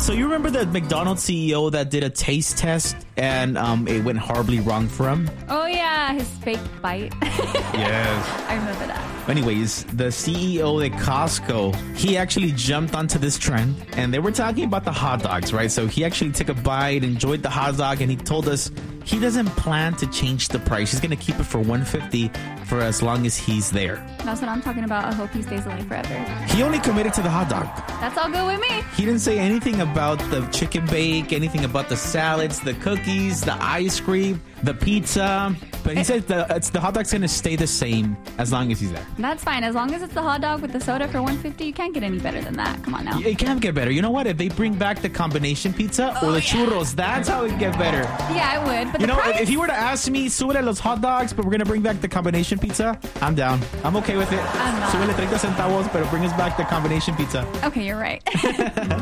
So you remember the McDonald's CEO that did a taste test and it went horribly wrong for him? Oh, yeah. His fake bite. Yes. I remember that. Anyways, the CEO at Costco, he actually jumped onto this trend, and they were talking about the hot dogs, right? So he actually took a bite, enjoyed the hot dog, and he told us he doesn't plan to change the price. He's going to keep it for $150 for as long as he's there. That's what I'm talking about. I hope he stays alive forever. He only committed to the hot dog. That's all good with me. He didn't say anything about the chicken bake, anything about the salads, the cookies, the ice cream, the pizza. But he said the hot dog's going to stay the same as long as he's there. That's fine. As long as it's the hot dog with the soda for $150, you can't get any better than that. Come on now. It can't get better. You know what? If they bring back the combination pizza or the churros, that's how it get better. Yeah, I would. But You the know, price? if you were to ask me, súbele los hot dogs, but we're going to bring back the combination pizza, I'm down. I'm okay with it. I'm not. Súbele 30 centavos, but bring us back the combination pizza. Okay, you're right.